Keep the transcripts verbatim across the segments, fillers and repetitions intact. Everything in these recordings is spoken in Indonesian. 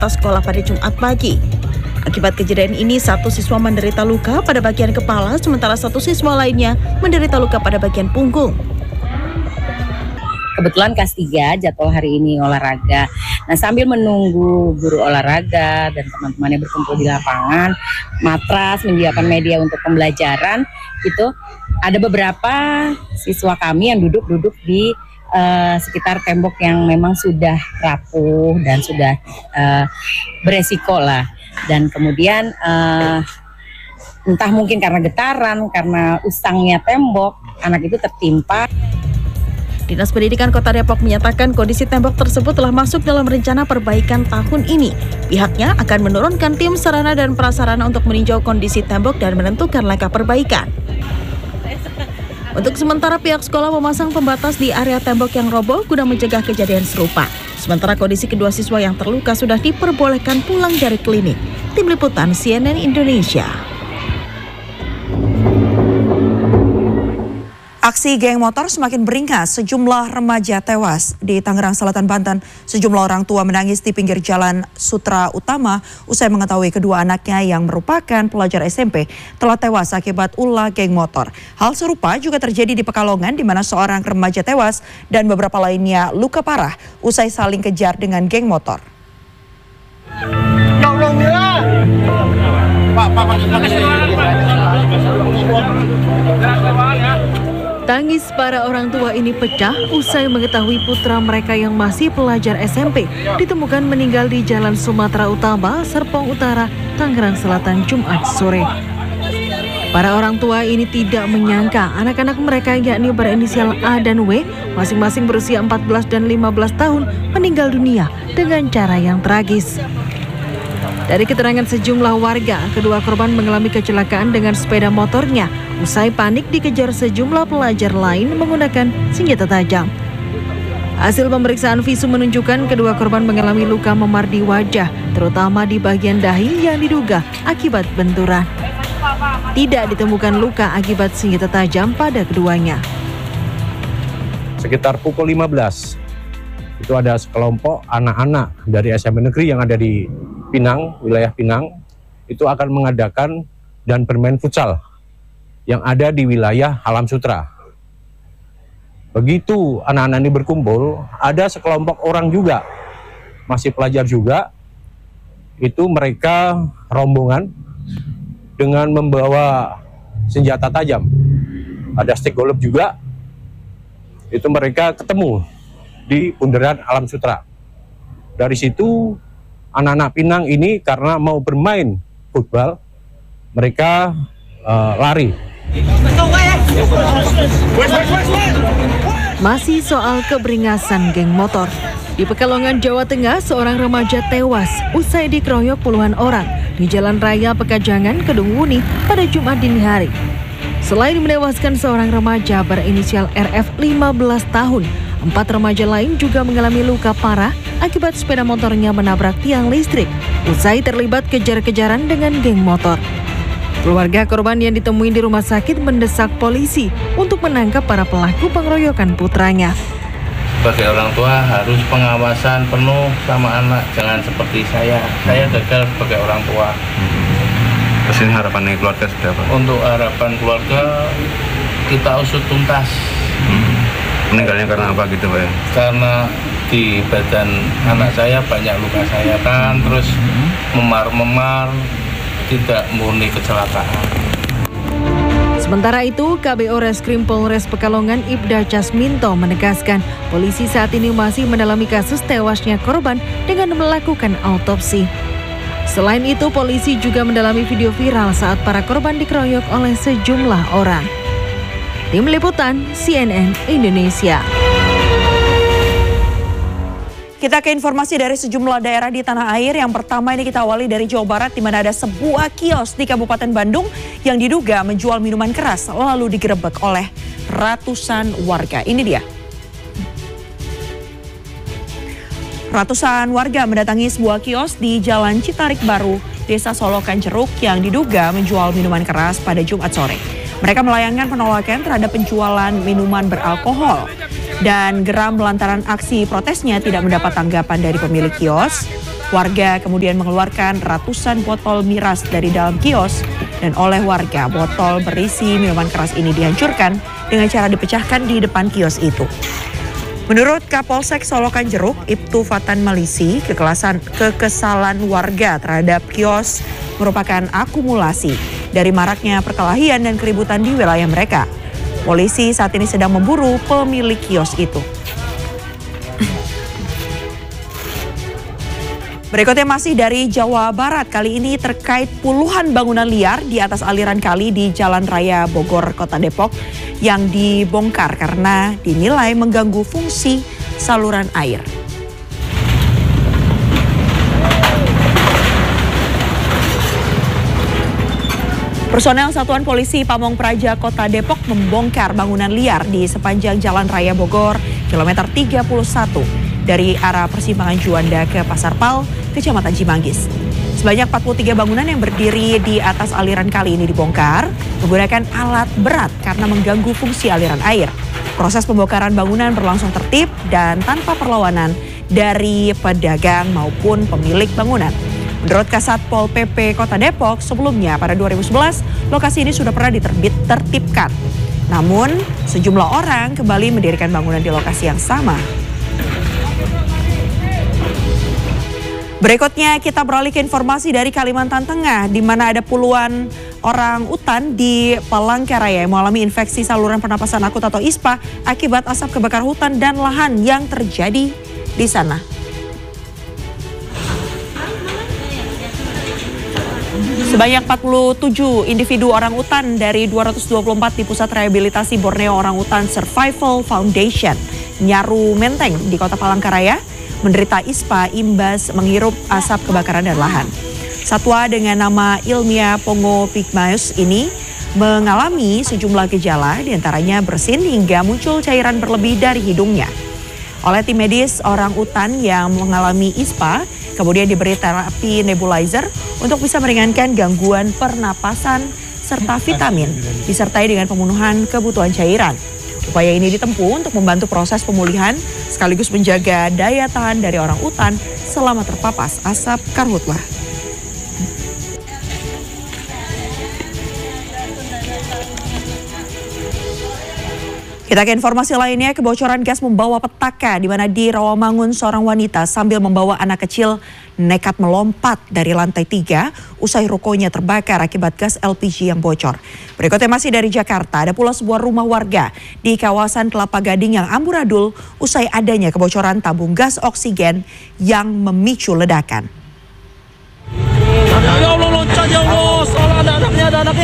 sekolah pada Jumat pagi. Akibat kejadian ini, satu siswa menderita luka pada bagian kepala, sementara satu siswa lainnya menderita luka pada bagian punggung. Kebetulan kelas tiga jadwal hari ini olahraga. Nah, sambil menunggu guru olahraga dan teman-temannya berkumpul di lapangan, matras, menyediakan media untuk pembelajaran, itu ada beberapa siswa kami yang duduk-duduk di uh, sekitar tembok yang memang sudah rapuh dan sudah uh, beresiko lah. Dan kemudian uh, entah mungkin karena getaran, karena usangnya tembok, anak itu tertimpa. Dinas Pendidikan Kota Depok menyatakan kondisi tembok tersebut telah masuk dalam rencana perbaikan tahun ini. Pihaknya akan menurunkan tim sarana dan prasarana untuk meninjau kondisi tembok dan menentukan langkah perbaikan. Untuk sementara pihak sekolah memasang pembatas di area tembok yang roboh guna mencegah kejadian serupa. Sementara kondisi kedua siswa yang terluka sudah diperbolehkan pulang dari klinik. Tim Liputan C N N Indonesia. Aksi geng motor semakin beringas, sejumlah remaja tewas di Tangerang Selatan, Banten. Sejumlah orang tua menangis di pinggir jalan Sutra Utama usai mengetahui kedua anaknya yang merupakan pelajar S M P telah tewas akibat ulah geng motor. Hal serupa juga terjadi di Pekalongan di mana seorang remaja tewas dan beberapa lainnya luka parah usai saling kejar dengan geng motor. Tangis para orang tua ini pecah usai mengetahui putra mereka yang masih pelajar S M P ditemukan meninggal di Jalan Sumatera Utama, Serpong Utara, Tangerang Selatan, Jumat sore. Para orang tua ini tidak menyangka anak-anak mereka yakni berinisial A dan W, masing-masing berusia empat belas dan lima belas tahun, meninggal dunia dengan cara yang tragis. Dari keterangan sejumlah warga, kedua korban mengalami kecelakaan dengan sepeda motornya. Usai panik dikejar sejumlah pelajar lain menggunakan senjata tajam. Hasil pemeriksaan visum menunjukkan kedua korban mengalami luka memar di wajah, terutama di bagian dahi yang diduga akibat benturan. Tidak ditemukan luka akibat senjata tajam pada keduanya. Sekitar pukul lima belas, itu ada sekelompok anak-anak dari S M P negeri yang ada di Pinang, wilayah Pinang, itu akan mengadakan dan bermain futsal yang ada di wilayah Alam Sutra. Begitu anak-anak ini berkumpul, ada sekelompok orang juga, masih pelajar juga, itu mereka rombongan dengan membawa senjata tajam. Ada stick golf juga, itu mereka ketemu di bundaran Alam Sutra. Dari situ anak-anak Pinang ini karena mau bermain futsal, mereka uh, lari. Masih soal keberingasan geng motor. Di Pekalongan, Jawa Tengah, seorang remaja tewas usai dikeroyok puluhan orang di Jalan Raya Pekajangan, Kedung Wuni pada Jumat dini hari. Selain menewaskan seorang remaja berinisial R F lima belas tahun, empat remaja lain juga mengalami luka parah akibat sepeda motornya menabrak tiang listrik usai terlibat kejar-kejaran dengan geng motor. Keluarga korban yang ditemui di rumah sakit mendesak polisi untuk menangkap para pelaku pengeroyokan putranya. Sebagai orang tua harus pengawasan penuh sama anak, jangan seperti saya. Saya gagal sebagai orang tua. Terus ini harapannya keluarga sudah apa? Untuk harapan keluarga, kita usut tuntas. Hmm. Meninggalnya karena apa gitu Pak ya? Karena di badan anak saya banyak luka sayatan, terus memar-memar, tidak murni kecelakaan. Sementara itu, K B O Reskrim Polres Pekalongan Ibda Casminto menegaskan polisi saat ini masih mendalami kasus tewasnya korban dengan melakukan autopsi. Selain itu, polisi juga mendalami video viral saat para korban dikeroyok oleh sejumlah orang. Tim Liputan C N N Indonesia. Kita ke informasi dari sejumlah daerah di tanah air. Yang pertama ini kita awali dari Jawa Barat, di mana ada sebuah kios di Kabupaten Bandung yang diduga menjual minuman keras lalu digerebek oleh ratusan warga. Ini dia. Ratusan warga mendatangi sebuah kios di Jalan Citarik Baru, Desa Solokan Ceruk yang diduga menjual minuman keras pada Jumat sore. Mereka melayangkan penolakan terhadap penjualan minuman beralkohol dan geram lantaran aksi protesnya tidak mendapat tanggapan dari pemilik kios. Warga kemudian mengeluarkan ratusan botol miras dari dalam kios dan oleh warga botol berisi minuman keras ini dihancurkan dengan cara dipecahkan di depan kios itu. Menurut Kapolsek Solokan Jeruk, Ibtu Fatan Malisi, kekelasan, kekesalan warga terhadap kios merupakan akumulasi dari maraknya perkelahian dan keributan di wilayah mereka. Polisi saat ini sedang memburu pemilik kios itu. Berikutnya masih dari Jawa Barat, kali ini terkait puluhan bangunan liar di atas aliran kali di Jalan Raya Bogor, Kota Depok yang dibongkar karena dinilai mengganggu fungsi saluran air. Personel Satuan Polisi Pamong Praja Kota Depok membongkar bangunan liar di sepanjang Jalan Raya Bogor, kilometer tiga puluh satu. Dari arah persimpangan Juanda ke Pasar Pal, Kecamatan Cimanggis. Sebanyak empat puluh tiga bangunan yang berdiri di atas aliran kali ini dibongkar menggunakan alat berat karena mengganggu fungsi aliran air. Proses pembongkaran bangunan berlangsung tertib dan tanpa perlawanan dari pedagang maupun pemilik bangunan. Menurut Kasat Pol P P Kota Depok, sebelumnya pada dua ribu sebelas lokasi ini sudah pernah diterbit tertibkan. Namun sejumlah orang kembali mendirikan bangunan di lokasi yang sama. Berikutnya kita beralih ke informasi dari Kalimantan Tengah, di mana ada puluhan orang utan di Palangkaraya yang mengalami infeksi saluran pernapasan akut atau I S P A akibat asap kebakar hutan dan lahan yang terjadi di sana. Sebanyak empat puluh tujuh individu orang utan dari dua ratus dua puluh empat di Pusat Rehabilitasi Borneo Orang Utan Survival Foundation, Nyaru Menteng di Kota Palangkaraya, menderita I S P A imbas menghirup asap kebakaran dan lahan. Satwa dengan nama ilmiah Pongo pygmaeus ini mengalami sejumlah gejala, diantaranya bersin hingga muncul cairan berlebih dari hidungnya. Oleh tim medis, orang utan yang mengalami I S P A kemudian diberi terapi nebulizer untuk bisa meringankan gangguan pernapasan serta vitamin, disertai dengan pemenuhan kebutuhan cairan. Upaya ini ditempuh untuk membantu proses pemulihan sekaligus menjaga daya tahan dari orang utan selama terpapas asap karhutlah. Kita ke informasi lainnya, kebocoran gas membawa petaka di mana di Rawamangun seorang wanita sambil membawa anak kecil nekat melompat dari lantai tiga usai rukonya terbakar akibat gas L P G yang bocor. Berikutnya masih dari Jakarta, ada pula sebuah rumah warga di kawasan Kelapa Gading yang amburadul usai adanya kebocoran tabung gas oksigen yang memicu ledakan. Ya Allah, loncat ya Allah, soalnya ada anaknya, ada anaknya.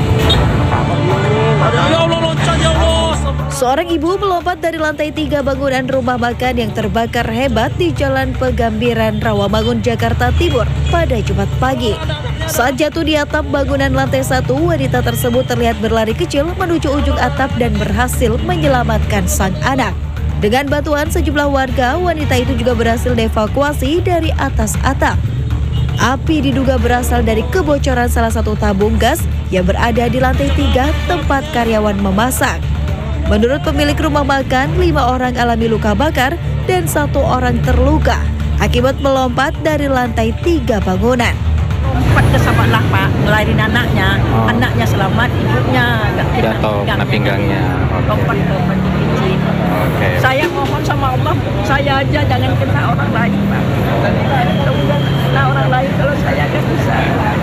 Ya Allah, loncat ya Allah. Seorang ibu melompat dari lantai tiga bangunan rumah makan yang terbakar hebat di Jalan Pegambiran, Rawamangun, Jakarta Timur pada Jumat pagi. Saat jatuh di atap bangunan lantai satu, wanita tersebut terlihat berlari kecil menuju ujung atap dan berhasil menyelamatkan sang anak. Dengan bantuan sejumlah warga, wanita itu juga berhasil dievakuasi dari atas atap. Api diduga berasal dari kebocoran salah satu tabung gas yang berada di lantai tiga tempat karyawan memasak. Menurut pemilik rumah makan, lima orang alami luka bakar dan satu orang terluka akibat melompat dari lantai tiga bangunan. Lompat ke sampah Pak, ngelarin anaknya, oh. Anaknya selamat, ibunya nggak kena pinggangnya. Lompat ke penting izin. Okay. Saya mohon sama Allah, saya aja jangan kena orang lain Pak. Kena orang lain kalau saya nggak bisa.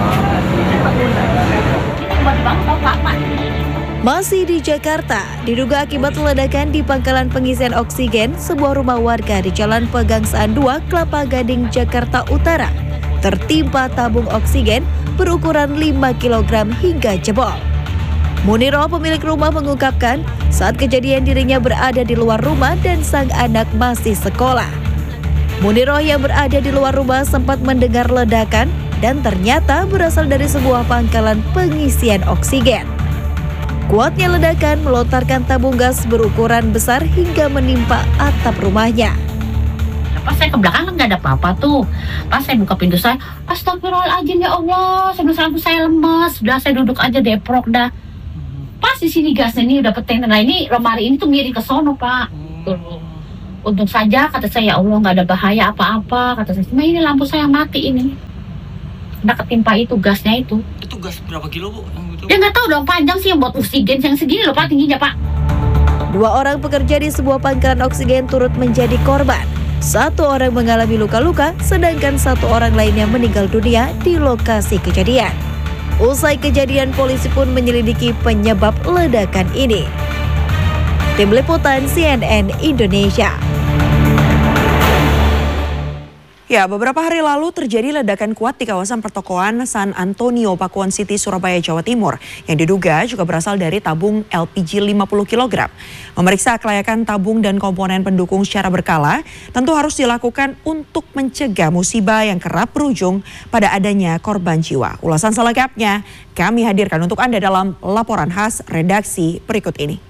Masih di Jakarta, diduga akibat ledakan di pangkalan pengisian oksigen sebuah rumah warga di Jalan Pegangsaan dua, Kelapa Gading, Jakarta Utara, tertimpa tabung oksigen berukuran lima kilogram hingga jebol. Muniro, pemilik rumah, mengungkapkan saat kejadian dirinya berada di luar rumah dan sang anak masih sekolah. Muniro yang berada di luar rumah sempat mendengar ledakan dan ternyata berasal dari sebuah pangkalan pengisian oksigen. Kuatnya ledakan melontarkan tabung gas berukuran besar hingga menimpa atap rumahnya. Pas saya ke belakang kan nggak ada apa-apa tuh. Pas saya buka pintu saya, astagfirullahaladzim ya Allah, sebelum saya lemas, sudah saya duduk aja deprok dah. Pas di sini gasnya ini udah peteng, nah ini lemari ini tuh miring ke sono Pak. Tuh. Untung saja kata saya, ya Allah nggak ada bahaya apa-apa. Kata saya, cuma ini lampu saya mati ini. Udah ketimpa itu gasnya itu. Itu gas berapa kilo Bu? Ya nggak tahu dong, panjang sih yang buat oksigen yang segini loh Pak tingginya Pak. Dua orang pekerja di sebuah pangkalan oksigen turut menjadi korban. Satu orang mengalami luka-luka, sedangkan satu orang lainnya meninggal dunia di lokasi kejadian. Usai kejadian, polisi pun menyelidiki penyebab ledakan ini. Tim Liputan C N N Indonesia. Ya, beberapa hari lalu terjadi ledakan kuat di kawasan pertokoan San Antonio, Pakuan City, Surabaya, Jawa Timur, yang diduga juga berasal dari tabung L P G lima puluh kilogram. Memeriksa kelayakan tabung dan komponen pendukung secara berkala tentu harus dilakukan untuk mencegah musibah yang kerap berujung pada adanya korban jiwa. Ulasan selengkapnya kami hadirkan untuk Anda dalam laporan khas redaksi berikut ini.